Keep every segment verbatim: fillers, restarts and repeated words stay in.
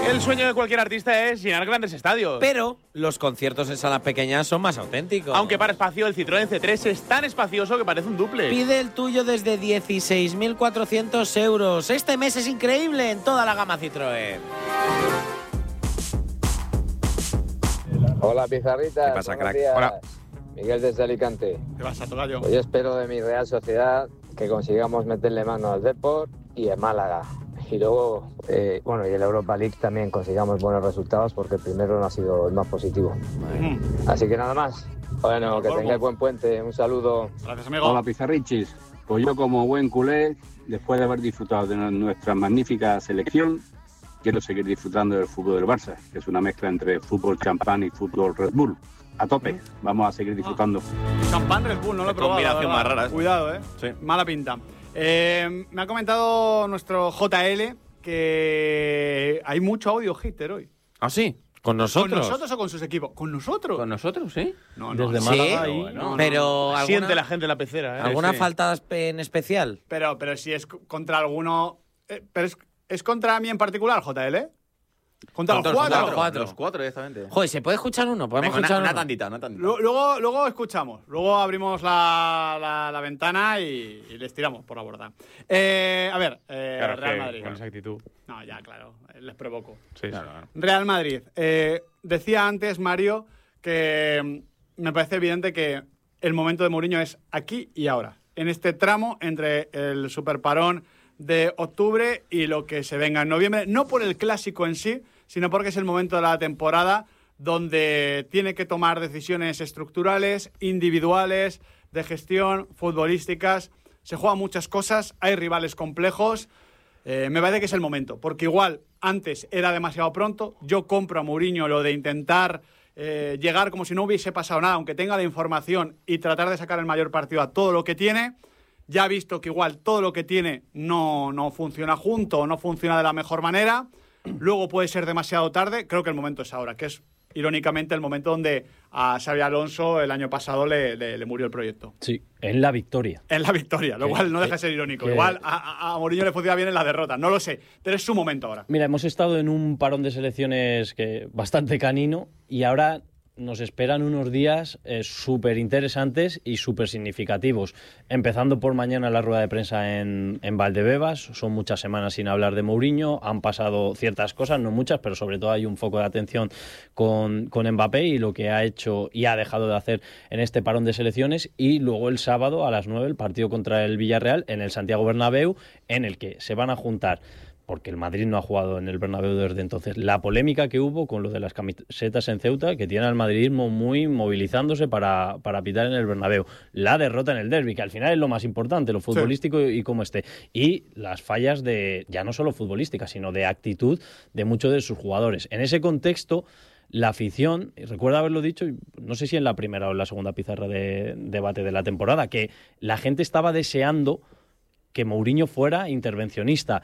El sueño de cualquier artista es llenar grandes estadios. Pero los conciertos en salas pequeñas son más auténticos. Aunque para espacio, el Citroën C tres es tan espacioso que parece un duple. Pide el tuyo desde dieciséis mil cuatrocientos euros. Este mes es increíble en toda la gama Citroën. Hola, Pizarrita. ¿Qué pasa, crack? Días. Hola. Miguel desde Alicante. ¿Qué pasa, tocayo? Pues yo espero de mi Real Sociedad que consigamos meterle mano al Depor y en Málaga. Y luego, eh, bueno, y el Europa League también consigamos buenos resultados porque el primero no ha sido el más positivo. Mm. Así que nada más. Bueno, que tengáis buen puente. Un saludo. Gracias, amigo. Hola, Pizarrichis. Pues yo, como buen culé, después de haber disfrutado de nuestra magnífica selección, quiero seguir disfrutando del fútbol del Barça, que es una mezcla entre fútbol champán y fútbol Red Bull. A tope, vamos a seguir disfrutando. Champán Red Bull, no lo he Qué probado. combinación más rara, ¿eh? Cuidado, eh. Sí. Mala pinta. Eh, me ha comentado nuestro J L que hay mucho audio hater hoy. ¿Ah, sí? ¿Con nosotros? ¿Con nosotros o con sus equipos? ¿Con nosotros? ¿Con nosotros, sí? No, no. Desde no. Málaga Sí, y- No, no, pero ¿alguna, Siente la gente la pecera, ¿eh? ¿alguna Sí. falta en especial? Pero, pero si es contra alguno... eh, pero es, ¿es contra mí en particular, J L? ¿Contra, Contra los los cuatro? cuatro. Cuatro. Los cuatro directamente. Joder, ¿se puede escuchar uno? ¿Podemos Venga, escuchar una, una uno? tandita, una tandita. Lu- Luego, luego escuchamos, luego abrimos la, la, la ventana y, y les tiramos por la borda. Eh, a ver, eh, Claro, Real que Madrid. con esa actitud. No, ya, claro, eh, les provoco. Sí, claro, claro. Real Madrid. Eh, decía antes, Mario, que mm, me parece evidente que el momento de Mourinho es aquí y ahora. En este tramo entre el superparón de octubre y lo que se venga en noviembre. No por el clásico en sí, sino porque es el momento de la temporada donde tiene que tomar decisiones estructurales, individuales, de gestión, futbolísticas. Se juegan muchas cosas, hay rivales complejos. Eh, me parece que es el momento, porque igual antes era demasiado pronto. Yo compro a Mourinho lo de intentar eh, llegar como si no hubiese pasado nada, aunque tenga la información, y tratar de sacar el mayor partido a todo lo que tiene. Ya ha visto que igual todo lo que tiene no, no funciona junto, no funciona de la mejor manera. Luego puede ser demasiado tarde. Creo que el momento es ahora, que es irónicamente el momento donde a Xabi Alonso el año pasado le, le, le murió el proyecto. Sí, en la victoria. En la victoria, lo Que- cual no deja de que- ser irónico. que- Igual a, a, a Mourinho le funciona bien en la derrota, no lo sé, pero es su momento ahora. Mira, hemos estado en un parón de selecciones que bastante canino y ahora nos esperan unos días eh, súper interesantes y súper significativos. Empezando por mañana la rueda de prensa en, en Valdebebas. Son muchas semanas sin hablar de Mourinho. Han pasado ciertas cosas, no muchas, pero sobre todo hay un foco de atención con, con Mbappé y lo que ha hecho y ha dejado de hacer en este parón de selecciones. Y luego el sábado a las nueve el partido contra el Villarreal en el Santiago Bernabéu, en el que se van a juntar, porque el Madrid no ha jugado en el Bernabéu desde entonces, la polémica que hubo con lo de las camisetas en Ceuta, que tiene al madridismo muy movilizándose para, para pitar en el Bernabéu, la derrota en el derbi, que al final es lo más importante, lo futbolístico y, y cómo esté, y las fallas de, ya no solo futbolísticas, sino de actitud de muchos de sus jugadores. En ese contexto, la afición, y recuerdo haberlo dicho, no sé si en la primera o en la segunda pizarra de debate de la temporada, que la gente estaba deseando que Mourinho fuera intervencionista.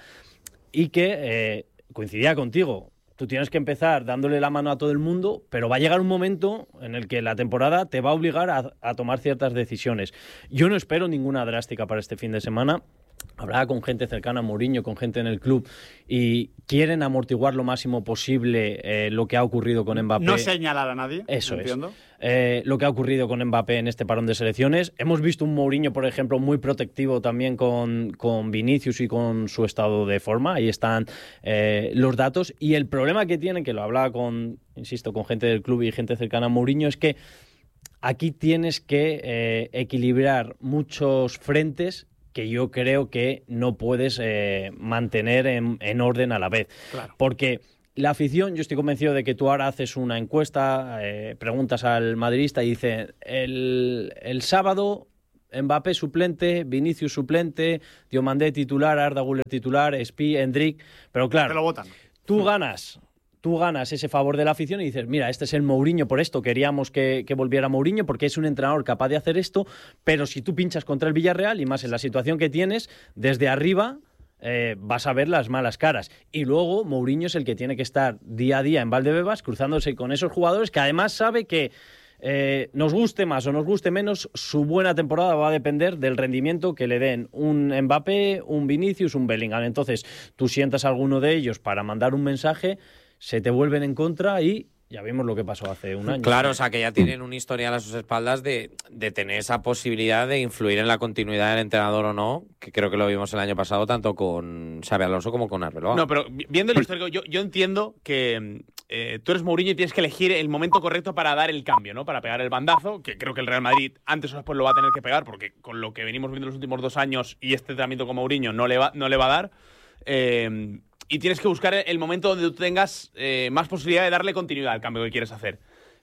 Y que eh, coincidía contigo. Tú tienes que empezar dándole la mano a todo el mundo, pero va a llegar un momento en el que la temporada te va a obligar a, a tomar ciertas decisiones. Yo no espero ninguna drástica para este fin de semana. Hablaba con gente cercana a Mourinho, con gente en el club, y quieren amortiguar lo máximo posible eh, lo que ha ocurrido con Mbappé. No señalar a nadie. Eso entiendo. es. Eh, lo que ha ocurrido con Mbappé en este parón de selecciones. Hemos visto un Mourinho, por ejemplo, muy protectivo también con, con Vinicius y con su estado de forma. Ahí están eh, los datos. Y el problema que tiene, que lo hablaba con, insisto, con gente del club y gente cercana a Mourinho, es que aquí tienes que eh, equilibrar muchos frentes que yo creo que no puedes eh, mantener en, en orden a la vez. Claro. Porque la afición, yo estoy convencido de que tú ahora haces una encuesta, eh, preguntas al madridista y dice, el, el sábado Mbappé suplente, Vinicius suplente, Diomandé titular, Arda Güler titular, Espi, Endrick, pero claro, Te lo votan. tú ganas... Tú ganas ese favor de la afición y dices, mira, este es el Mourinho por esto, queríamos que, que volviera Mourinho porque es un entrenador capaz de hacer esto, pero si tú pinchas contra el Villarreal y más en la situación que tienes, desde arriba eh, vas a ver las malas caras. Y luego Mourinho es el que tiene que estar día a día en Valdebebas cruzándose con esos jugadores que además sabe que eh, nos guste más o nos guste menos, su buena temporada va a depender del rendimiento que le den un Mbappé, un Vinicius, un Bellingham. Entonces tú sientas a alguno de ellos para mandar un mensaje. se te vuelven en contra y ya vimos lo que pasó hace un año. Claro, o sea, que ya tienen un historial a sus espaldas de, de tener esa posibilidad de influir en la continuidad del entrenador o no, que creo que lo vimos el año pasado tanto con Xabi Alonso como con Arbeloa. No, pero viendo el histórico, yo, yo entiendo que eh, tú eres Mourinho y tienes que elegir el momento correcto para dar el cambio, ¿no? Para pegar el bandazo, que creo que el Real Madrid antes o después lo va a tener que pegar, porque con lo que venimos viendo los últimos dos años y este tratamiento con Mourinho no le va, no le va a dar. Eh, Y tienes que buscar el momento donde tú tengas eh, más posibilidad de darle continuidad al cambio que quieres hacer.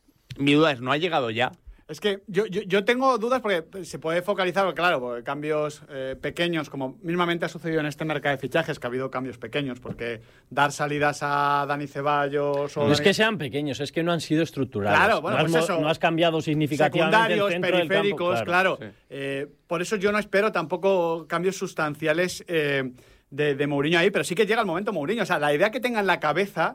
Mi duda es, ¿no ha llegado ya? Es que yo, yo, yo tengo dudas porque se puede focalizar, claro, porque cambios eh, pequeños, como mismamente ha sucedido en este mercado de fichajes, que ha habido cambios pequeños, porque dar salidas a Dani Ceballos... O no Dani... es que sean pequeños, es que no han sido estructurales. Claro, bueno, no, pues has, eso. no has cambiado significativamente secundarios, el centro periféricos, del campo, claro. claro. Sí. Eh, por eso yo no espero tampoco cambios sustanciales eh, de, de Mourinho ahí, pero sí que llega el momento Mourinho. O sea, la idea que tenga en la cabeza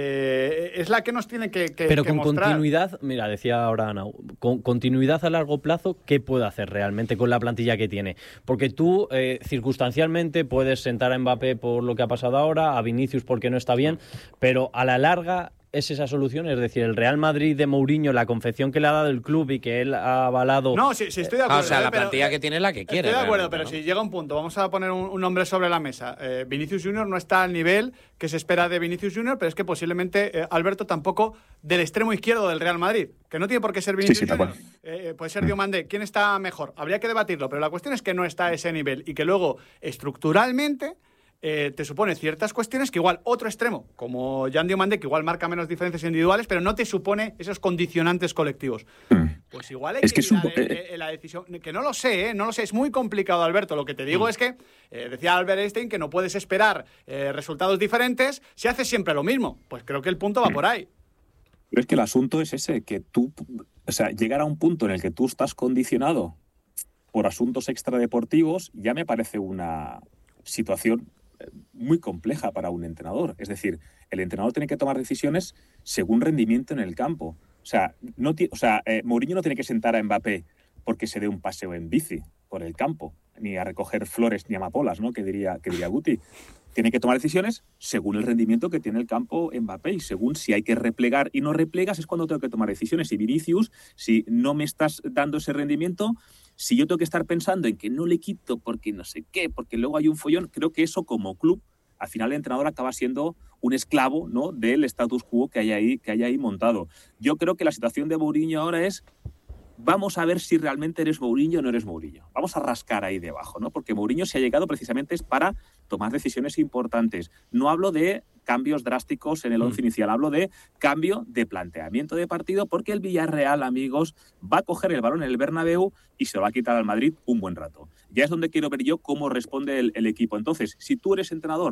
eh, es la que nos tiene que, que Pero que con mostrar. continuidad, mira, decía ahora Ana, con continuidad a largo plazo, ¿qué puede hacer realmente con la plantilla que tiene? Porque tú, eh, circunstancialmente, puedes sentar a Mbappé por lo que ha pasado ahora, a Vinicius porque no está bien, pero a la larga es esa solución, es decir, el Real Madrid de Mourinho, la confección que le ha dado el club y que él ha avalado... No, sí, sí estoy de Ah, acuerdo. o sea, eh, la pero, plantilla eh, que tiene es la que quiere. Estoy de acuerdo, pero ¿no? si llega un punto, vamos a poner un, un nombre sobre la mesa. Eh, Vinicius Junior no está al nivel que se espera de Vinicius Junior, pero es que posiblemente eh, Alberto tampoco del extremo izquierdo del Real Madrid, que no tiene por qué ser Vinicius Sí, sí, Junior. Eh, puede ser Diomandé. ¿Quién está mejor? Habría que debatirlo, pero la cuestión es que no está a ese nivel y que luego, estructuralmente... Eh, te supone ciertas cuestiones que igual otro extremo, como Jan Diomandé, que igual marca menos diferencias individuales, pero no te supone esos condicionantes colectivos. Pues igual hay Es que, que es un mirar po- eh, eh, la decisión, que no lo sé, eh, no lo sé, es muy complicado, Alberto. Lo que te digo Mm. es que, eh, decía Albert Einstein, que no puedes esperar eh, resultados diferentes si haces siempre lo mismo. Pues creo que el punto va por ahí. Pero es que el asunto es ese, que tú, o sea, llegar a un punto en el que tú estás condicionado por asuntos extradeportivos ya me parece una situación muy compleja para un entrenador. Es decir, el entrenador tiene que tomar decisiones según rendimiento en el campo. O sea, no ti- o sea eh, Mourinho no tiene que sentar a Mbappé porque se dé un paseo en bici por el campo, ni a recoger flores ni amapolas, ¿no? Que diría, que diría Guti. Tiene que tomar decisiones según el rendimiento que tiene el campo Mbappé y según si hay que replegar y no replegas es cuando tengo que tomar decisiones. Y Vinicius, si no me estás dando ese rendimiento, si yo tengo que estar pensando en que no le quito porque no sé qué, porque luego hay un follón, creo que eso como club, al final el entrenador acaba siendo un esclavo, ¿no?, del status quo que hay ahí, que hay ahí montado. Yo creo que la situación de Mourinho ahora es... Vamos a ver si realmente eres Mourinho o no eres Mourinho. Vamos a rascar ahí debajo, ¿no? Porque Mourinho se ha llegado precisamente es para tomar decisiones importantes. No hablo de cambios drásticos en el once mm. inicial, hablo de cambio de planteamiento de partido, porque el Villarreal, amigos, va a coger el balón en el Bernabéu y se lo va a quitar al Madrid un buen rato. Ya es donde quiero ver yo cómo responde el, el equipo. Entonces, si tú eres entrenador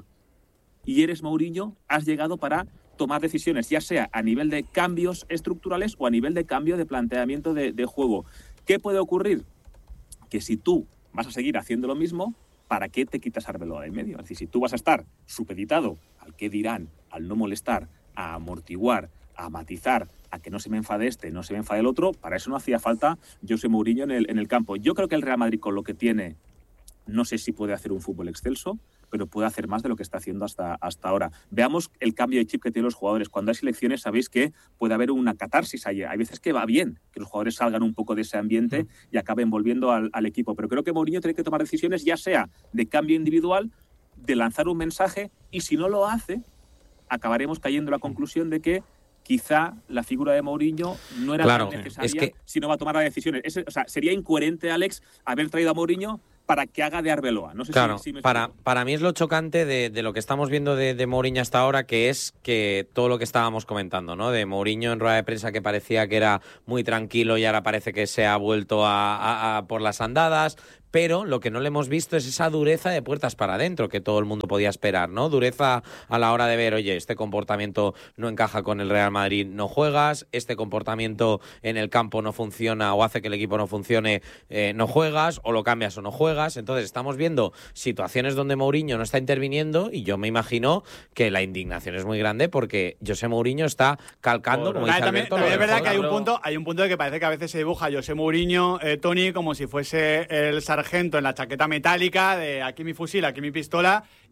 y eres Mourinho, has llegado para tomar decisiones, ya sea a nivel de cambios estructurales o a nivel de cambio de planteamiento de, de juego. ¿Qué puede ocurrir? Que si tú vas a seguir haciendo lo mismo, ¿para qué te quitas a Arbeloa de en medio? Es decir, si tú vas a estar supeditado al qué dirán, al no molestar, a amortiguar, a matizar, a que no se me enfade este, no se me enfade el otro, para eso no hacía falta José Mourinho en el, en el campo. Yo creo que el Real Madrid, con lo que tiene, no sé si puede hacer un fútbol excelso, pero puede hacer más de lo que está haciendo hasta, hasta ahora. Veamos el cambio de chip que tienen los jugadores. Cuando hay selecciones sabéis que puede haber una catarsis ahí. Hay veces que va bien que los jugadores salgan un poco de ese ambiente y acaben volviendo al, al equipo. Pero creo que Mourinho tiene que tomar decisiones, ya sea de cambio individual, de lanzar un mensaje, y si no lo hace, acabaremos cayendo en la conclusión de que quizá la figura de Mourinho no era claro, tan necesaria es que... si no va a tomar las decisiones. Es, o sea, sería incoherente, Alex, haber traído a Mourinho para que haga de Arbeloa. No sé claro, si, si me para, para mí es lo chocante de, de lo que estamos viendo de, de Mourinho hasta ahora, que es que todo lo que estábamos comentando, ¿no? De Mourinho en rueda de prensa, que parecía que era muy tranquilo y ahora parece que se ha vuelto a, a, a por las andadas. Pero lo que no le hemos visto es esa dureza de puertas para adentro que todo el mundo podía esperar, ¿no? Dureza a la hora de ver, oye, este comportamiento no encaja con el Real Madrid, no juegas, este comportamiento en el campo no funciona o hace que el equipo no funcione, eh, no juegas, o lo cambias o no juegas. Entonces estamos viendo situaciones donde Mourinho no está interviniendo y yo me imagino que la indignación es muy grande porque José Mourinho está calcando, Por, como dice también, Alberto, también es verdad Jorge, que hay un pero... punto, hay un punto de que parece que a veces se dibuja José Mourinho, eh, Tony, como si fuese el sargento en la chaqueta metálica de aquí mi fusil, aquí mi pistola,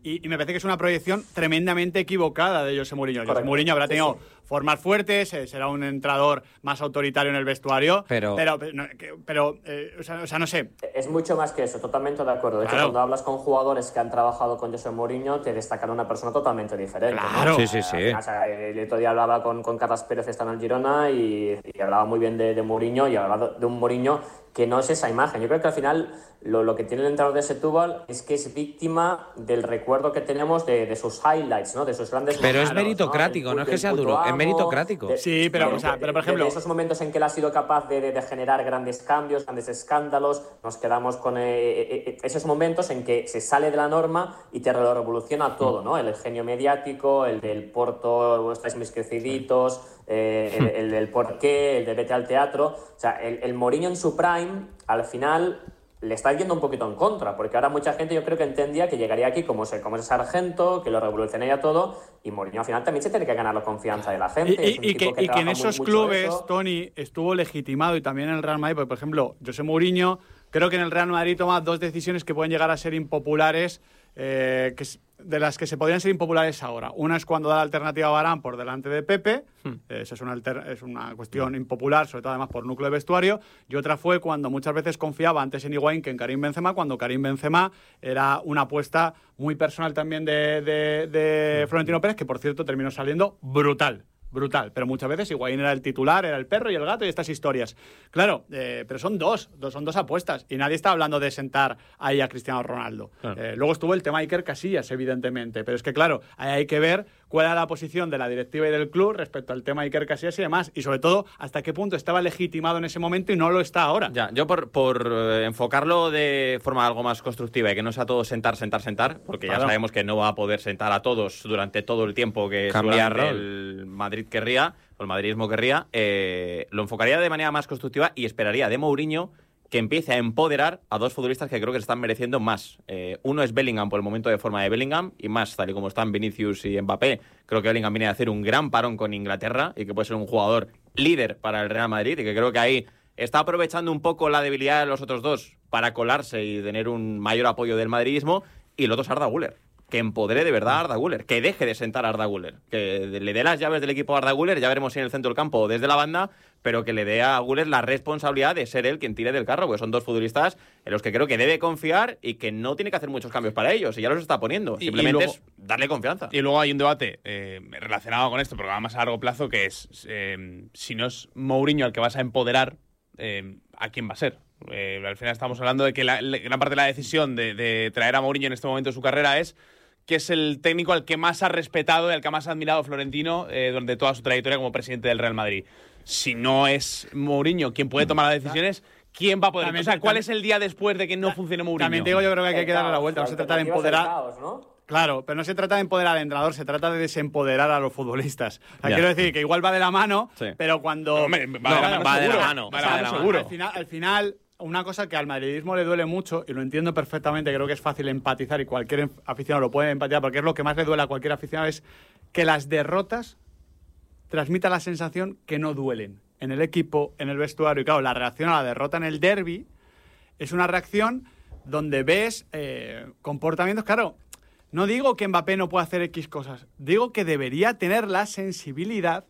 y, y me parece que es una proyección tremendamente equivocada de José Mourinho. José Mourinho habrá tenido sí, sí. formas fuertes, eh, será un entrenador más autoritario en el vestuario, pero, pero, pero, pero eh, o, sea, o sea, no sé. Es mucho más que eso, totalmente de acuerdo. De hecho, claro. cuando hablas con jugadores que han trabajado con José Mourinho, te destacan una persona totalmente diferente. Claro, ¿no? sí, sí, sí. O sea, el otro día hablaba con, con Carles Pérez, estando en el Girona, y, y hablaba muy bien de, de Mourinho, y hablaba de un Mourinho que no es esa imagen. Yo creo que al final lo, lo que tiene el entrenador de Setúbal es que es víctima del recuerdo que tenemos de, de sus highlights, ¿no? De sus grandes Pero momentos, es meritocrático, no, no es que sea duro, amo, es meritocrático. De, sí, pero, de, o sea, pero por de, ejemplo... de esos momentos en que él ha sido capaz de, de, de generar grandes cambios, grandes escándalos, nos quedamos con eh, eh, esos momentos en que se sale de la norma y te lo revoluciona todo, ¿no? El genio mediático, el del Porto, estáis mis creciditos, eh, el, el del por qué, el de vete al teatro. O sea, el, el Mourinho en su prime, al final le está yendo un poquito en contra, porque ahora mucha gente yo creo que entendía que llegaría aquí como ese, como ese sargento, que lo revolucionaría todo, y Mourinho al final también se tiene que ganar la confianza de la gente. Y, y, y que, que, y que en esos muy, clubes, eso. Tony, estuvo legitimado, y también en el Real Madrid, porque, por ejemplo, José Mourinho, creo que en el Real Madrid toma dos decisiones que pueden llegar a ser impopulares, eh, que de las que se podrían ser impopulares ahora. Una es cuando da la alternativa a Varane por delante de Pepe, hmm. eh, esa es una, alter, es una cuestión impopular, sobre todo además por núcleo de vestuario, y otra fue cuando muchas veces confiaba antes en Higuaín que en Karim Benzema, cuando Karim Benzema era una apuesta muy personal también de, de, de Florentino Pérez, que por cierto terminó saliendo brutal. Brutal, pero muchas veces Higuaín era el titular, era el perro y el gato y estas historias. Claro, eh, pero son dos, dos, son dos apuestas y nadie está hablando de sentar ahí a Cristiano Ronaldo. Claro. Eh, luego estuvo el tema Iker Casillas, evidentemente, pero es que claro, ahí hay que ver cuál era la posición de la directiva y del club respecto al tema Iker Casillas y demás, y sobre todo hasta qué punto estaba legitimado en ese momento y no lo está ahora. Ya, yo por, por eh, enfocarlo de forma algo más constructiva y que no sea todo sentar, sentar, sentar, porque claro. ya sabemos que no va a poder sentar a todos durante todo el tiempo que Cambiar el Madrid querría, o el madridismo querría, eh, lo enfocaría de manera más constructiva y esperaría de Mourinho que empiece a empoderar a dos futbolistas que creo que se están mereciendo más. Eh, uno es Bellingham por el momento de forma de Bellingham, y más tal y como están Vinicius y Mbappé, creo que Bellingham viene a hacer un gran parón con Inglaterra y que puede ser un jugador líder para el Real Madrid, y que creo que ahí está aprovechando un poco la debilidad de los otros dos para colarse y tener un mayor apoyo del madridismo. Y el otro es Arda Güler, que empodere de verdad a Arda Güler, que deje de sentar a Arda Güler, que le dé las llaves del equipo a Arda Güler, ya veremos si en el centro del campo o desde la banda, pero que le dé a Güler la responsabilidad de ser él quien tire del carro, porque son dos futbolistas en los que creo que debe confiar y que no tiene que hacer muchos cambios para ellos, y ya los está poniendo. Y, Simplemente y luego, es darle confianza. Y luego hay un debate eh, relacionado con esto, pero va más a largo plazo, que es eh, si no es Mourinho al que vas a empoderar, eh, ¿a quién va a ser? Eh, al final estamos hablando de que la, la, gran parte de la decisión de, de traer a Mourinho en este momento de su carrera es que es el técnico al que más ha respetado y al que más ha admirado Florentino eh, durante toda su trayectoria como presidente del Real Madrid. Si no es Mourinho quien puede tomar las decisiones, ¿quién va a poder? También, o sea, ¿cuál también, es el día después de que no funcione Mourinho? También te digo, yo creo que hay que darle la vuelta. No se trata de empoderar. Caos, ¿no? Claro, pero no se trata de empoderar al entrenador, se trata de desempoderar a los futbolistas. O sea, ya. quiero decir que igual va de la mano, sí. pero cuando... No, hombre, va, no, de la mano, va seguro. de la mano. Va de la mano, seguro. Al final, al final, una cosa que al madridismo le duele mucho, y lo entiendo perfectamente, creo que es fácil empatizar y cualquier aficionado lo puede empatizar, porque es lo que más le duele a cualquier aficionado, es que las derrotas transmitan la sensación que no duelen en el equipo, en el vestuario. Y claro, la reacción a la derrota en el derbi es una reacción donde ves eh, comportamientos, claro. No digo que Mbappé no pueda hacer X cosas, digo que debería tener la sensibilidad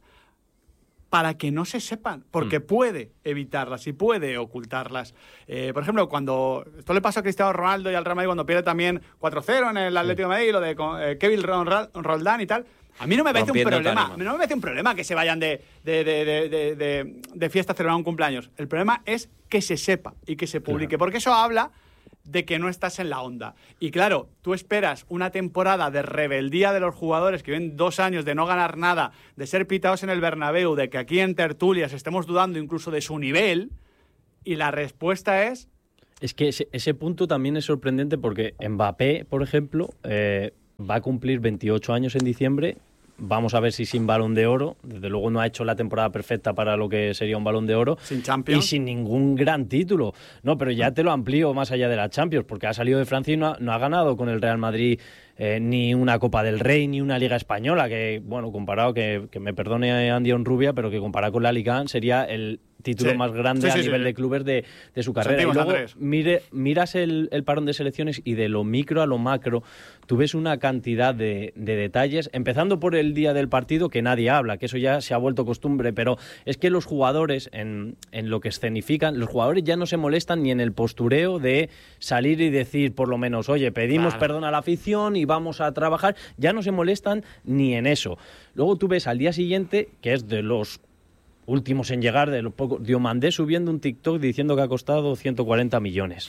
para que no se sepan, porque mm. puede evitarlas y puede ocultarlas. Eh, por ejemplo, cuando esto le pasó a Cristiano Ronaldo y al Real Madrid cuando pierde también cuatro cero en el Atlético de Madrid, lo de eh, Kevin Roldán y tal, a mí no me parece un problema, no me parece un problema que se vayan de, de, de, de, de, de, de fiesta a celebrar un cumpleaños. El problema es que se sepa y que se publique, claro. porque eso habla de que no estás en la onda. Y claro, tú esperas una temporada de rebeldía de los jugadores que viven dos años de no ganar nada, de ser pitados en el Bernabéu, de que aquí en tertulias estemos dudando incluso de su nivel, y la respuesta es... Es que ese, ese punto también es sorprendente porque Mbappé, por ejemplo, eh, va a cumplir veintiocho años en diciembre. Vamos a ver si sin Balón de Oro. Desde luego no ha hecho la temporada perfecta para lo que sería un Balón de Oro. Sin Champions. Y sin ningún gran título. No, pero ya te lo amplío más allá de la Champions, porque ha salido de Francia y no ha, no ha ganado con el Real Madrid eh, ni una Copa del Rey, ni una Liga Española, que, bueno, comparado, que, que me perdone Andy Onrubia, pero que comparado con la Liga sería el título sí. más grande sí, sí, a nivel sí. de clubes de, de su carrera. Sentimos, y luego Andrés. mire, miras el, el parón de selecciones y de lo micro a lo macro, tú ves una cantidad de, de detalles, empezando por el día del partido, que nadie habla, que eso ya se ha vuelto costumbre, pero es que los jugadores, en, en lo que escenifican, los jugadores ya no se molestan ni en el postureo de salir y decir, por lo menos, oye, pedimos Claro. perdón a la afición y vamos a trabajar, ya no se molestan ni en eso. Luego tú ves al día siguiente, que es de los últimos en llegar, de los pocos, Diomandé subiendo un TikTok diciendo que ha costado ciento cuarenta millones.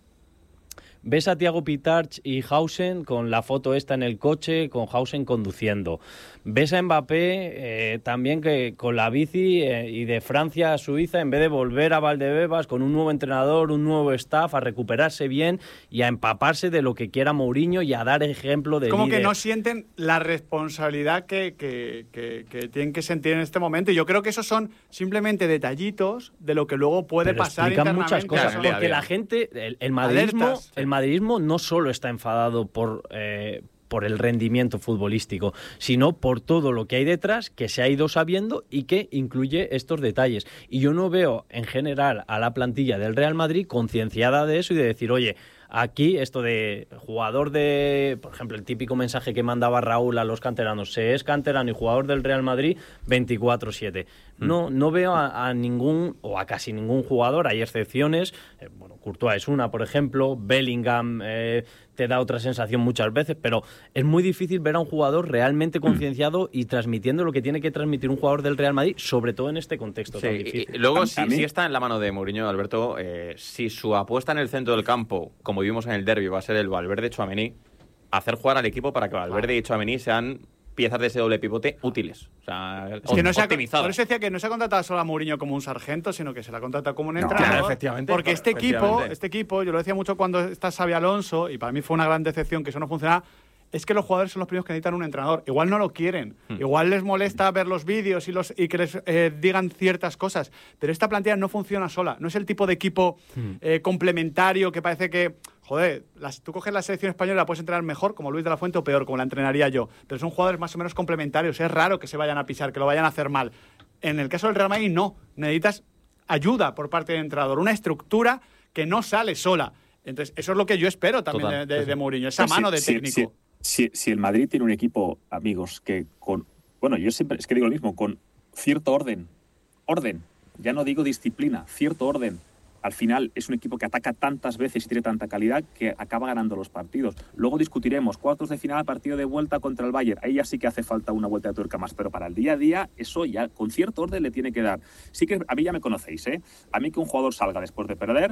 Ves a Thiago Pitarch y Hausen con la foto esta en el coche, con Hausen conduciendo. Ves a Mbappé eh, también que con la bici eh, y de Francia a Suiza, en vez de volver a Valdebebas con un nuevo entrenador, un nuevo staff, a recuperarse bien y a empaparse de lo que quiera Mourinho y a dar ejemplo de Como líder. que no sienten la responsabilidad que, que, que, que tienen que sentir en este momento. Y yo creo que esos son simplemente detallitos de lo que luego puede Pero pasar explican muchas internamente. cosas, Son- Claro, porque mira, la gente, el, el madridismo, Alertas, sí. el madridismo no solo está enfadado por eh, por el rendimiento futbolístico, sino por todo lo que hay detrás, que se ha ido sabiendo y que incluye estos detalles. Y yo no veo en general a la plantilla del Real Madrid concienciada de eso y de decir, oye, aquí esto de jugador de, por ejemplo, el típico mensaje que mandaba Raúl a los canteranos, se es canterano y jugador del Real Madrid veinticuatro siete. No, no veo a, a ningún, o a casi ningún jugador, hay excepciones, eh, bueno, Courtois es una, por ejemplo, Bellingham eh, te da otra sensación muchas veces, pero es muy difícil ver a un jugador realmente concienciado y transmitiendo lo que tiene que transmitir un jugador del Real Madrid, sobre todo en este contexto Sí, tan y- difícil. y luego, A- si, a mí- si está en la mano de Mourinho, Alberto, eh, si su apuesta en el centro del campo, como vimos en el derbi, va a ser el Valverde-Tchouaméni, hacer jugar al equipo para que Valverde y Tchouaméni sean piezas de ese doble pivote útiles. O sea, Es que no se ha, optimizadas. por eso decía que no se ha contratado solo a Mourinho como un sargento, sino que se la ha contratado como un No, entrenador. claro, efectivamente, Porque este equipo, efectivamente. este equipo, yo lo decía mucho cuando está Xabi Alonso, y para mí fue una gran decepción que eso no funcionaba, es que los jugadores son los primeros que necesitan un entrenador. Igual no lo quieren, Hmm. igual les molesta ver los vídeos y, los, y que les eh, digan ciertas cosas, pero esta plantilla no funciona sola. No es el tipo de equipo eh, complementario que parece que, joder, las, tú coges la selección española y la puedes entrenar mejor, como Luis de la Fuente, o peor, como la entrenaría yo. Pero son jugadores más o menos complementarios. Es raro que se vayan a pisar, que lo vayan a hacer mal. En el caso del Real Madrid, no. Necesitas ayuda por parte del entrenador, una estructura que no sale sola. Entonces, eso es lo que yo espero también Total. de, de, de Mourinho, esa Pues mano si- de si- técnico. Si, si- si el Madrid tiene un equipo, amigos, que con. Bueno, yo siempre es que digo lo mismo, con cierto orden. Orden. Ya no digo disciplina, cierto orden. Al final es un equipo que ataca tantas veces y tiene tanta calidad que acaba ganando los partidos. Luego discutiremos cuartos de final, partido de vuelta contra el Bayern. Ahí ya sí que hace falta una vuelta de tuerca más, pero para el día a día eso ya con cierto orden le tiene que dar. Sí que a mí ya me conocéis, ¿eh? A mí que un jugador salga después de perder,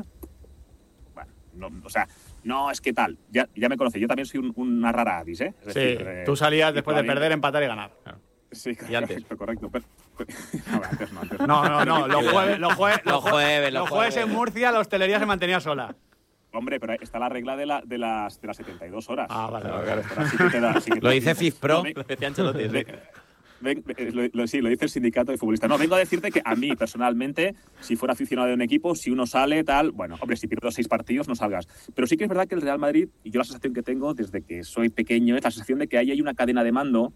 bueno, no, o sea, no es que tal, ya, ya me conocéis. Yo también soy un- una rara avis, ¿eh? Es Sí, decir, eh, tú salías y después de todavía- perder, empatar y ganar. Sí, Y antes. correcto, correcto. Pero- pero- no, antes no, antes No, no, no. Los jueves, los jueves, Los jueves, los los jueves en jueves. Murcia la hostelería se mantenía sola. Hombre, pero está la regla de, la, de, las, de las setenta y dos horas. Ah, vale, O sea, vale, vale. esto sí que te da- sí que te- Lo dice FIFPro, No, ven- lo decía Ancelotti. sí. ven- ven- ven- lo- lo- sí, lo dice el sindicato de futbolistas. No, vengo a decirte que a mí, personalmente, si fuera aficionado de un equipo, si uno sale, tal, bueno, hombre, si pierdo seis partidos, no salgas. Pero sí que es verdad que el Real Madrid, y yo la sensación que tengo desde que soy pequeño, es la sensación de que ahí hay una cadena de mando.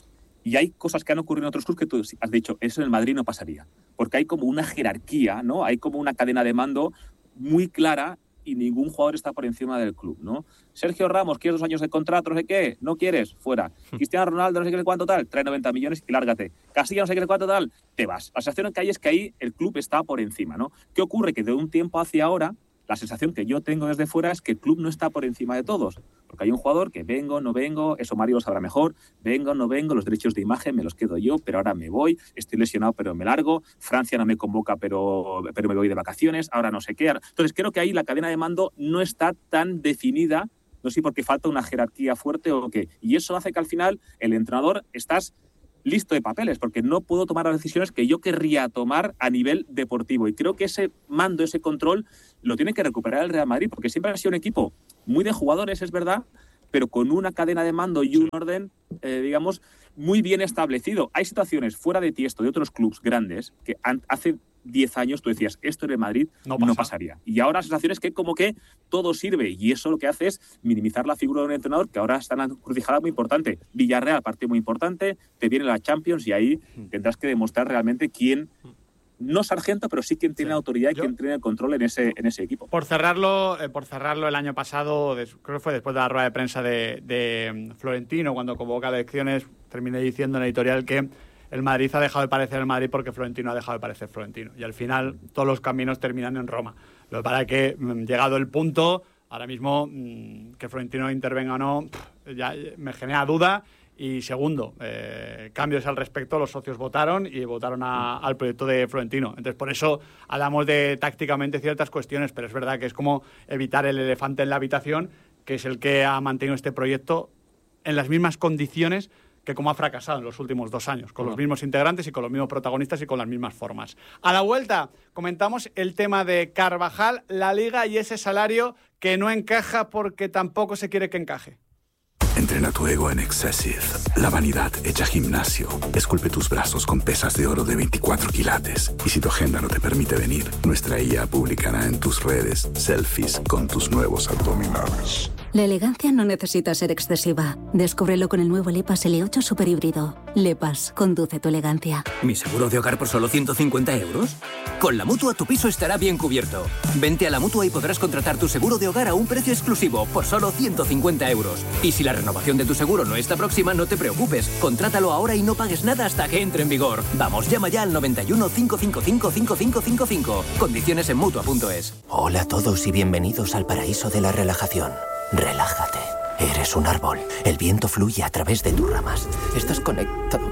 Y hay cosas que han ocurrido en otros clubes que tú has dicho, eso en el Madrid no pasaría. Porque hay como una jerarquía, ¿no? Hay como una cadena de mando muy clara y ningún jugador está por encima del club, ¿no? Sergio Ramos, ¿quieres dos años de contrato? No sé qué, no quieres, fuera. Cristiano Ronaldo, no sé qué cuánto tal, trae noventa millones y lárgate. Casilla, no sé qué cuánto tal, te vas. La sensación que hay es que ahí el club está por encima, ¿no? ¿Qué ocurre? Que de un tiempo hacia ahora, la sensación que yo tengo desde fuera es que el club no está por encima de todos. Porque hay un jugador que vengo, no vengo, eso Mario lo sabrá mejor, vengo, no vengo, los derechos de imagen me los quedo yo, pero ahora me voy, estoy lesionado pero me largo, Francia no me convoca pero, pero me voy de vacaciones, ahora no sé qué. Entonces creo que ahí la cadena de mando no está tan definida, no sé si porque falta una jerarquía fuerte o qué. Y eso hace que al final el entrenador estás listo de papeles, porque no puedo tomar las decisiones que yo querría tomar a nivel deportivo. Y creo que ese mando, ese control, lo tiene que recuperar el Real Madrid, porque siempre ha sido un equipo muy de jugadores, es verdad, pero con una cadena de mando y un orden, eh, digamos, muy bien establecido. Hay situaciones fuera de Tiesto, de otros clubes grandes, que han, hace diez años tú decías, esto en el Madrid no, no pasa. pasaría. Y ahora la sensación es que como que todo sirve y eso lo que hace es minimizar la figura de un entrenador que ahora está en una encrucijada muy importante. Villarreal, partido muy importante, te viene la Champions y ahí tendrás que demostrar realmente quién, no sargento, pero sí quien tiene Sí. autoridad y Yo- quien tiene el control en ese, en ese equipo. Por cerrarlo, eh, por cerrarlo el año pasado, des- creo que fue después de la rueda de prensa de, de mm, Florentino, cuando convoca elecciones, terminé diciendo en el editorial que el Madrid ha dejado de parecer el Madrid porque Florentino ha dejado de parecer Florentino. Y al final todos los caminos terminan en Roma. Lo que pasa es que, mm, llegado el punto, ahora mismo mm, que Florentino intervenga o no, pff, ya me genera duda. Y segundo, eh, cambios al respecto, los socios votaron y votaron a- al proyecto de Florentino. Entonces, por eso hablamos de tácticamente ciertas cuestiones, pero es verdad que es como evitar el elefante en la habitación, que es el que ha mantenido este proyecto en las mismas condiciones que como ha fracasado en los últimos dos años, con los mismos integrantes y con los mismos protagonistas y con las mismas formas. A la vuelta comentamos el tema de Carvajal, la Liga y ese salario que no encaja porque tampoco se quiere que encaje. Entrena tu ego en Excessive. La vanidad hecha gimnasio. Esculpe tus brazos con pesas de oro de veinticuatro quilates. Y si tu agenda no te permite venir, nuestra I A publicará en tus redes selfies con tus nuevos abdominales. La elegancia no necesita ser excesiva. Descúbrelo con el nuevo Lepas L ocho Super Híbrido. Lepas, conduce tu elegancia. ¿Mi seguro de hogar por solo ciento cincuenta euros? Con la Mutua tu piso estará bien cubierto. Vente a la Mutua y podrás contratar tu seguro de hogar a un precio exclusivo por solo ciento cincuenta euros. Y si la renovación de tu seguro no está próxima, no te preocupes. Contrátalo ahora y no pagues nada hasta que entre en vigor. Vamos, llama ya al noventa y uno, cinco cinco cinco, cinco cinco cinco cinco. Condiciones en Mutua punto es. Hola a todos y bienvenidos al paraíso de la relajación. Relájate. Eres un árbol. El viento fluye a través de tus ramas. Estás conectado.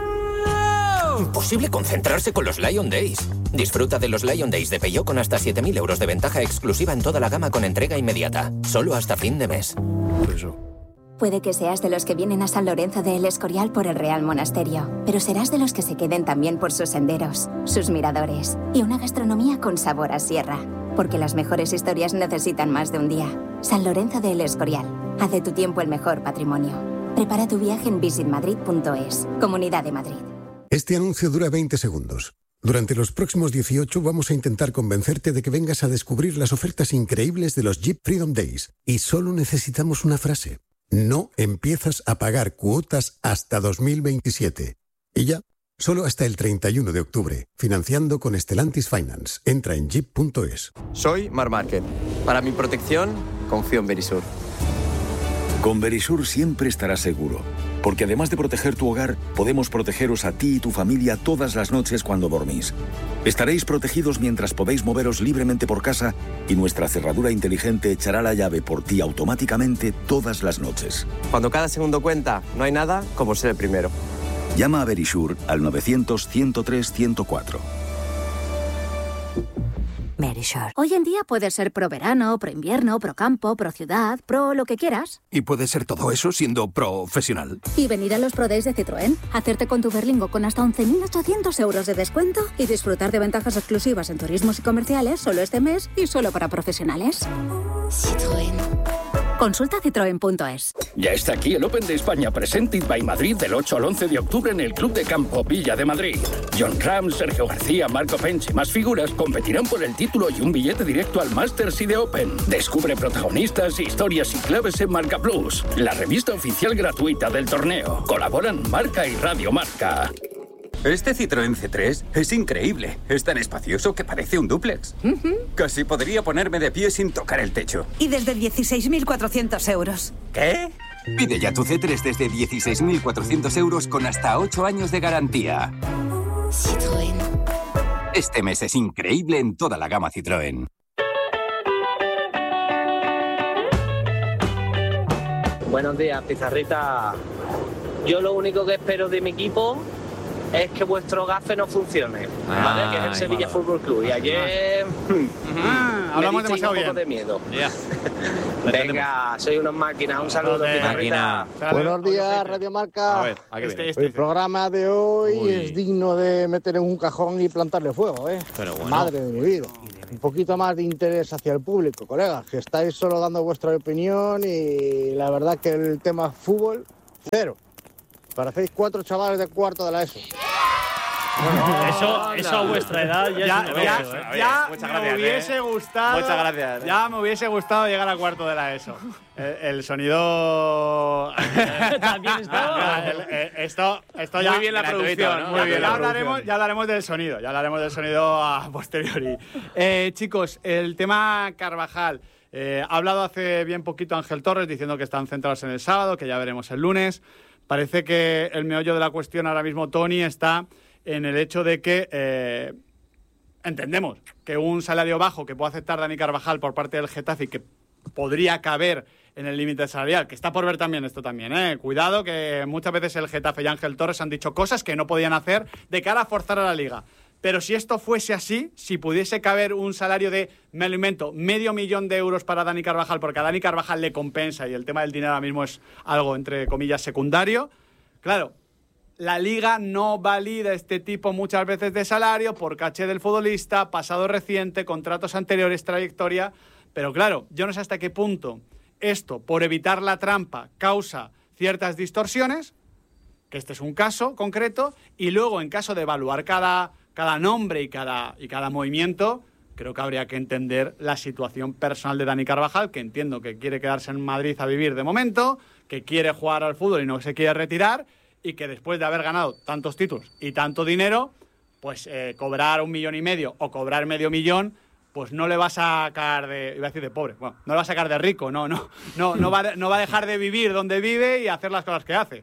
Imposible concentrarse con los Lion Days. Disfruta de los Lion Days de Peugeot con hasta siete mil euros de ventaja exclusiva en toda la gama con entrega inmediata. Solo hasta fin de mes. Puede que seas de los que vienen a San Lorenzo de El Escorial por el Real Monasterio, pero serás de los que se queden también por sus senderos, sus miradores y una gastronomía con sabor a sierra. Porque las mejores historias necesitan más de un día. San Lorenzo de El Escorial. Haz de tu tiempo el mejor patrimonio. Prepara tu viaje en visit madrid punto es. Comunidad de Madrid. Este anuncio dura veinte segundos. Durante los próximos dieciocho vamos a intentar convencerte de que vengas a descubrir las ofertas increíbles de los Jeep Freedom Days. Y solo necesitamos una frase. No empiezas a pagar cuotas hasta dos mil veintisiete. Y ya, solo hasta el treinta y uno de octubre. Financiando con Stellantis Finance. Entra en jeep punto es. Soy Marc Márquez. Para mi protección, confío en Verisur. Con Verisur siempre estarás seguro, porque además de proteger tu hogar, podemos protegeros a ti y tu familia todas las noches cuando dormís. Estaréis protegidos mientras podéis moveros libremente por casa y nuestra cerradura inteligente echará la llave por ti automáticamente todas las noches. Cuando cada segundo cuenta, no hay nada como ser el primero. Llama a Verisur al novecientos, ciento tres, ciento cuatro. Verisure. Hoy en día puedes ser pro verano, pro invierno, pro campo, pro ciudad, pro lo que quieras. Y puede ser todo eso siendo profesional. Y venir a los Pro Days de Citroën, hacerte con tu Berlingo con hasta once mil ochocientos euros de descuento y disfrutar de ventajas exclusivas en turismos y comerciales solo este mes y solo para profesionales. Citroën. Consulta citroen punto es. Ya está aquí el Open de España Presented by Madrid del ocho al once de octubre en el Club de Campo Villa de Madrid. John Ram, Sergio García, Marco Pench y más figuras competirán por el título y un billete directo al Masters y de Open. Descubre protagonistas, historias y claves en Marca Plus, la revista oficial gratuita del torneo. Colaboran Marca y Radio Marca. Este Citroën C tres es increíble. Es tan espacioso que parece un dúplex. Uh-huh. Casi podría ponerme de pie sin tocar el techo. Y desde dieciséis mil cuatrocientos euros. ¿Qué? Pide ya tu C tres desde dieciséis mil cuatrocientos euros con hasta ocho años de garantía. Citroën. Este mes es increíble en toda la gama Citroën. Buenos días, Pizarrita. Yo lo único que espero de mi equipo es que vuestro gafe no funcione, ¿vale? Ah, Que es el Sevilla malo. Fútbol Club. Y ayer Ah, hablamos me disteis demasiado un poco bien. de miedo. Yeah. Venga, soy unas máquinas. Un saludo, Pizarrita. Buenos días, Radio Marca. A ver, ¿a qué viene? El programa de hoy Uy. es digno de meter en un cajón y plantarle fuego, ¿eh? Pero bueno. Madre de mi vida. Un poquito más de interés hacia el público, colegas, que estáis solo dando vuestra opinión y la verdad que el tema fútbol, cero. Parecéis cuatro chavales de cuarto de la ESO. Bueno, eso, eso a vuestra edad ya, ya, es un ya, negocio, ¿eh? ya Muchas me gracias, hubiese eh. gustado. Muchas gracias. Ya me hubiese gustado llegar a cuarto de la ESO. El, el sonido. También estaba. El- el- esto, esto ya. Muy bien la producción, ¿no? Muy bien. Ya la hablaremos, producción. ya hablaremos del sonido. Ya hablaremos del sonido a posteriori. Eh, chicos, el tema Carvajal. Eh, ha hablado hace bien poquito Ángel Torres diciendo que están centrados en el sábado, que ya veremos el lunes. Parece que el meollo de la cuestión ahora mismo, Tony, está en el hecho de que eh, entendemos que un salario bajo que puede aceptar Dani Carvajal por parte del Getafe y que podría caber en el límite salarial, que está por ver también esto también, ¿eh? Cuidado, que muchas veces el Getafe y Ángel Torres han dicho cosas que no podían hacer de cara a forzar a la Liga. Pero si esto fuese así, si pudiese caber un salario de, me lo invento, medio millón de euros para Dani Carvajal, porque a Dani Carvajal le compensa y el tema del dinero ahora mismo es algo, entre comillas, secundario, claro, la Liga no valida este tipo muchas veces de salario por caché del futbolista, pasado reciente, contratos anteriores, trayectoria. Pero claro, yo no sé hasta qué punto esto, por evitar la trampa, causa ciertas distorsiones, que este es un caso concreto, y luego en caso de evaluar cada, cada nombre y cada, y cada movimiento, creo que habría que entender la situación personal de Dani Carvajal, que entiendo que quiere quedarse en Madrid a vivir de momento, que quiere jugar al fútbol y no se quiere retirar, y que después de haber ganado tantos títulos y tanto dinero, pues eh, cobrar un millón y medio o cobrar medio millón, pues no le va a sacar de, iba a decir de pobre, bueno, no le va a sacar de rico, no, no, no, no va, no va a dejar de vivir donde vive y hacer las cosas que hace.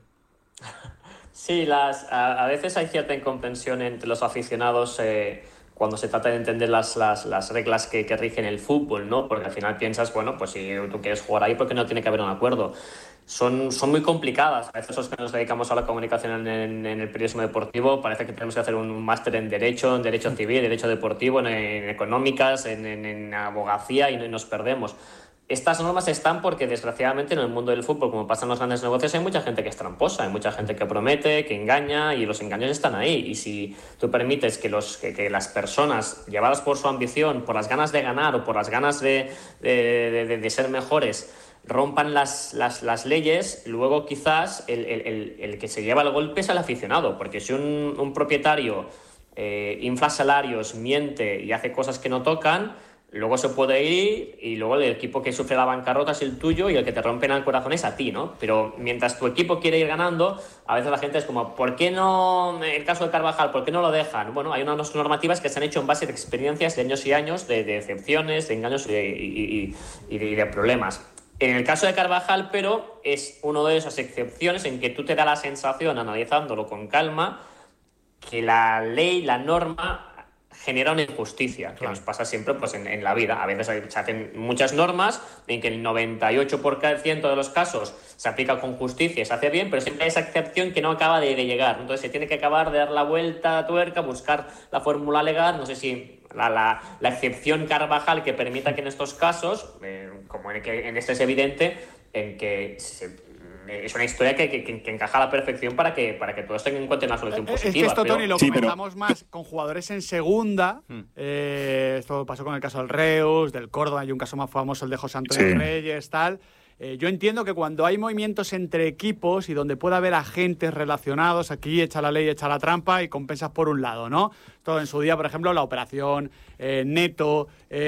Sí, las, a, a veces hay cierta incomprensión entre los aficionados eh, cuando se trata de entender las, las, las reglas que, que rigen el fútbol, ¿no? Porque al final piensas, bueno, pues si tú quieres jugar ahí, ¿por qué no tiene que haber un acuerdo? Son, son muy complicadas. A veces los que nos dedicamos a la comunicación en, en, en el periodismo deportivo parece que tenemos que hacer un máster en Derecho, en Derecho Civil, Derecho Deportivo, en, en Económicas, en, en, en Abogacía y nos perdemos. Estas normas están porque, desgraciadamente, en el mundo del fútbol, como pasa en los grandes negocios, hay mucha gente que es tramposa, hay mucha gente que promete, que engaña, y los engaños están ahí. Y si tú permites que, los, que, que las personas, llevadas por su ambición, por las ganas de ganar o por las ganas de, de, de, de ser mejores, rompan las, las, las leyes, luego quizás el, el, el, el que se lleva el golpe es el aficionado, porque si un, un propietario eh, infla salarios, miente y hace cosas que no tocan, luego se puede ir y luego el equipo que sufre la bancarrota es el tuyo y el que te rompen el corazón es a ti, ¿no? Pero mientras tu equipo quiere ir ganando, a veces la gente es como, ¿por qué no, en el caso de Carvajal, ¿por qué no lo dejan? Bueno, hay unas normativas que se han hecho en base de experiencias de años y años, de, de excepciones, de engaños y de, y, y, y de, y de problemas. En el caso de Carvajal, pero, es una de esas excepciones en que tú te da la sensación, analizándolo con calma, que la ley, la norma, genera una injusticia, que claro, nos pasa siempre pues, en, en la vida. A veces hay, se hacen muchas normas en que el noventa y ocho por ciento de los casos se aplica con justicia y se hace bien, pero siempre hay esa excepción que no acaba de, de llegar. Entonces se tiene que acabar de dar la vuelta a tuerca, buscar la fórmula legal. No sé si la, la, la excepción Carvajal que permita que en estos casos, eh, como en, que, en este es evidente, en que se, es una historia que, que, que encaja a la perfección para que, para que todos tengan en cuenta una solución positiva. Es que esto, pero... Tony, lo sí, comentamos pero... más con jugadores en segunda. Hmm. Eh, esto pasó con el caso del Reus, del Córdoba, hay un caso más famoso, el de José Antonio sí. Reyes, tal. Eh, yo entiendo que cuando hay movimientos entre equipos y donde puede haber agentes relacionados, aquí echa la ley, echa la trampa y compensas por un lado, ¿no? Todo en su día, por ejemplo, la operación eh, Neto,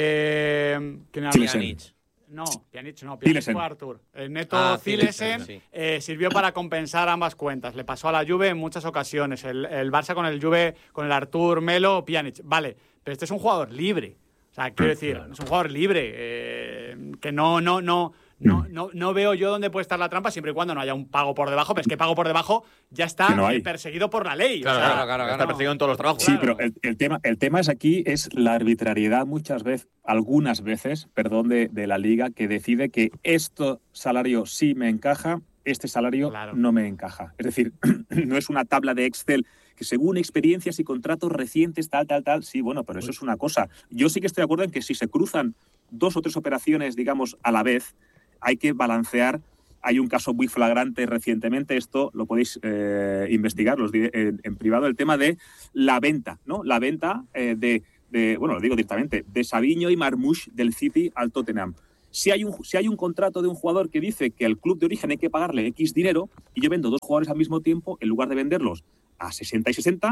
eh, ¿quién era? No, Pjanic no, Pjanic fue Artur. El Neto ah, Cilesen sí. eh, sirvió para compensar ambas cuentas. Le pasó a la Juve en muchas ocasiones. El, el Barça con el Juve, con el Artur, Melo, Pjanic. Vale, pero este es un jugador libre. O sea, quiero decir, claro. es un jugador libre. Eh, que no, no, no, no, no, no veo yo dónde puede estar la trampa siempre y cuando no haya un pago por debajo. Pero es que pago por debajo ya está no perseguido por la ley. Claro, o sea, claro, claro, claro. Está perseguido en todos los trabajos. Sí, claro. pero el, el, tema, el tema es aquí, es la arbitrariedad muchas veces, algunas veces, perdón, de, de la Liga, que decide que este salario sí me encaja, este salario claro. no me encaja. Es decir, no es una tabla de Excel que según experiencias y contratos recientes, tal, tal, tal, sí, bueno, pero eso es una cosa. Yo sí que estoy de acuerdo en que si se cruzan dos o tres operaciones, digamos, a la vez, hay que balancear. Hay un caso muy flagrante recientemente, esto lo podéis eh, investigar los diré, en, en privado, el tema de la venta, ¿no? La venta eh, de, de, bueno, lo digo directamente, de Savinho y Marmoush del City al Tottenham. Si hay, un, si hay un contrato de un jugador que dice que al club de origen hay que pagarle X dinero y yo vendo dos jugadores al mismo tiempo, en lugar de venderlos a sesenta y sesenta,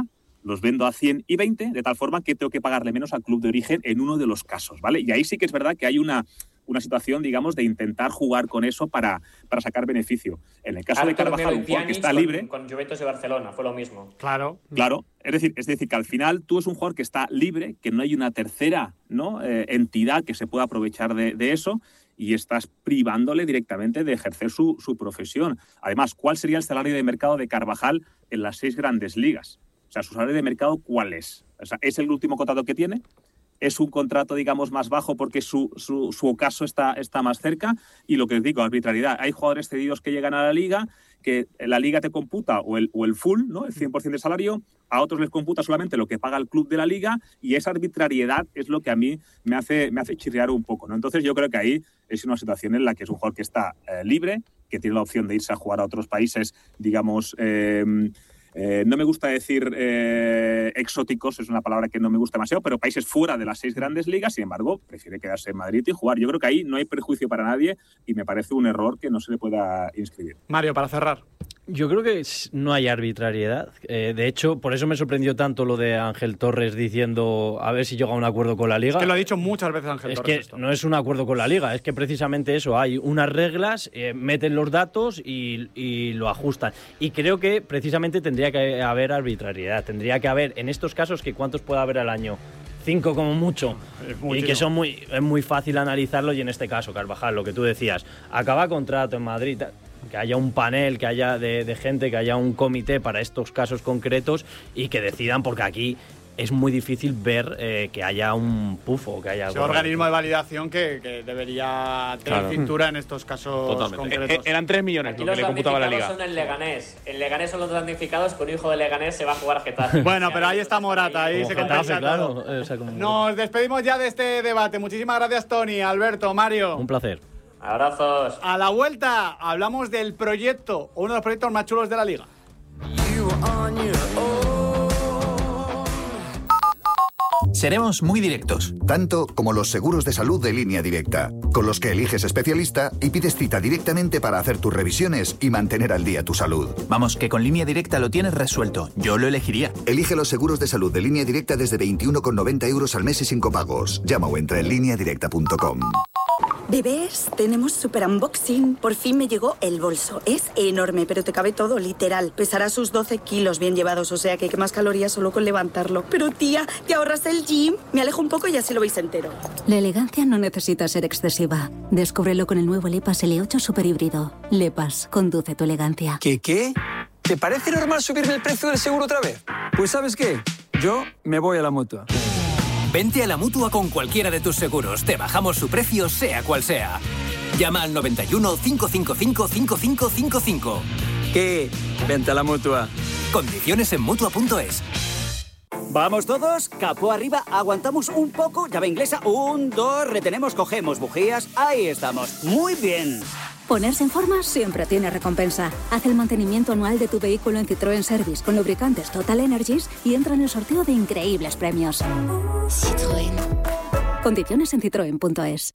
los vendo a cien y veinte, de tal forma que tengo que pagarle menos al club de origen en uno de los casos, ¿vale? Y ahí sí que es verdad que hay una, una situación, digamos, de intentar jugar con eso para, para sacar beneficio. En el caso Arthur de Carvajal, un jugador que está con, libre... Con Juventus de Barcelona, fue lo mismo. Claro. Claro, es decir, es decir, que al final tú es un jugador que está libre, que no hay una tercera, ¿no? eh, entidad que se pueda aprovechar de, de eso, y estás privándole directamente de ejercer su, su profesión. Además, ¿cuál sería el salario de mercado de Carvajal en las seis grandes ligas? O sea, ¿su salario de mercado cuál es? O sea, ¿es el último contrato que tiene? ¿Es un contrato, digamos, más bajo porque su, su, su ocaso está, está más cerca? Y lo que os digo, arbitrariedad. Hay jugadores cedidos que llegan a la liga, que la liga te computa o el, o el full, ¿no? El cien por ciento de salario, a otros les computa solamente lo que paga el club de la liga, y esa arbitrariedad es lo que a mí me hace, me hace chirriar un poco, ¿no? Entonces yo creo que ahí es una situación en la que es un jugador que está eh, libre, que tiene la opción de irse a jugar a otros países, digamos... Eh, Eh, no me gusta decir eh, exóticos, es una palabra que no me gusta demasiado, pero países fuera de las seis grandes ligas, sin embargo, prefiere quedarse en Madrid y jugar. Yo creo que ahí no hay perjuicio para nadie y me parece un error que no se le pueda inscribir. Mario, para cerrar. Yo creo que no hay arbitrariedad. Eh, de hecho, por eso me sorprendió tanto lo de Ángel Torres diciendo a ver si llega a un acuerdo con la Liga. Es que lo ha dicho muchas veces Ángel es Torres. Es que esto. no es un acuerdo con la Liga, es que precisamente eso, hay unas reglas, eh, meten los datos y, y lo ajustan. Y creo que precisamente tendría que haber arbitrariedad. Tendría que haber, en estos casos, que ¿cuántos puede haber al año? Cinco como mucho. Y que son muy, es muy fácil analizarlo, y en este caso, Carvajal, lo que tú decías, acaba contrato en Madrid, que haya un panel, que haya de, de gente, que haya un comité para estos casos concretos y que decidan, porque aquí es muy difícil ver eh, que haya un pufo, que haya... Ese organismo de validación que, que debería tener Claro. cintura en estos casos Totalmente. concretos. Eh, eran tres millones Aquí lo que los le computaba la damnificados Liga. son el Leganés. El Leganés son los damnificados, con un hijo de Leganés se va a jugar Getafe. Bueno, pero ahí está Morata, ahí Como se Getafe, compensa claro. todo. Eh, o sea, como- Nos despedimos ya de este debate. Muchísimas gracias, Tony, Alberto, Mario. Un placer. Abrazos. A la vuelta hablamos del proyecto, uno de los proyectos más chulos de la Liga. Seremos muy directos. Tanto como los seguros de salud de Línea Directa, con los que eliges especialista y pides cita directamente para hacer tus revisiones y mantener al día tu salud. Vamos, que con Línea Directa lo tienes resuelto. Yo lo elegiría. Elige los seguros de salud de Línea Directa desde veintiuno con noventa euros al mes y sin copagos. Llama o entra en línea directa punto com. Bebés, tenemos super unboxing. Por fin me llegó el bolso. Es enorme, pero te cabe todo, literal. Pesará sus doce kilos bien llevados, o sea que quemas calorías solo con levantarlo. Pero tía, ¿te ahorras el gym? Me alejo un poco y así lo veis entero. La elegancia no necesita ser excesiva. Descúbrelo con el nuevo Lepas L ocho Super Híbrido. Lepas, conduce tu elegancia. ¿Qué qué? ¿Te parece normal subirme el precio del seguro otra vez? Pues ¿sabes qué? Yo me voy a la Mutua. Vente a la Mutua con cualquiera de tus seguros. Te bajamos su precio, sea cual sea. Llama al noventa y uno, cinco cinco cinco, cinco cinco cinco cinco. ¿Qué? Vente a la Mutua. Condiciones en Mutua punto es. Vamos todos, capó arriba, aguantamos un poco, llave inglesa, un, dos, retenemos, cogemos bujías, ahí estamos, muy bien. Ponerse en forma siempre tiene recompensa. Haz el mantenimiento anual de tu vehículo en Citroën Service con lubricantes Total Energies y entra en el sorteo de increíbles premios. Citroën. Condiciones en citroen punto es.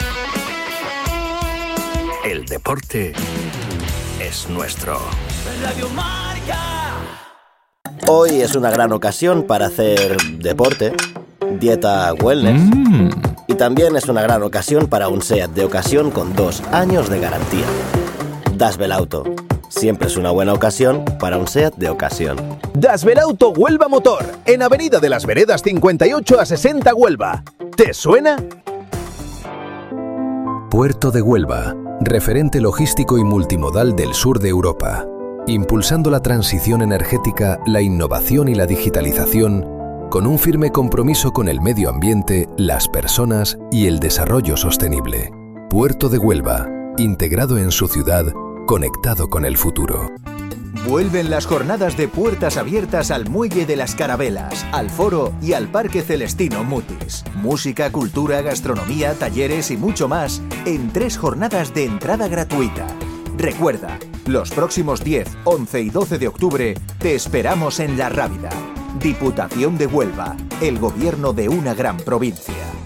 El deporte es nuestro. Radio Marca. Hoy es una gran ocasión para hacer deporte, dieta wellness, mm. y también es una gran ocasión para un SEAT de ocasión con dos años de garantía. Das Belauto. Siempre es una buena ocasión para un SEAT de ocasión. Das Belauto Huelva Motor, en Avenida de las Veredas cincuenta y ocho a sesenta Huelva. ¿Te suena? Puerto de Huelva, referente logístico y multimodal del sur de Europa. Impulsando la transición energética, la innovación y la digitalización, con un firme compromiso con el medio ambiente, las personas y el desarrollo sostenible. Puerto de Huelva, integrado en su ciudad, conectado con el futuro. Vuelven las jornadas de puertas abiertas al Muelle de las Carabelas, al Foro y al Parque Celestino Mutis. Música, cultura, gastronomía, talleres y mucho más en tres jornadas de entrada gratuita. Recuerda, los próximos diez, once y doce de octubre te esperamos en La Rábida. Diputación de Huelva, el gobierno de una gran provincia.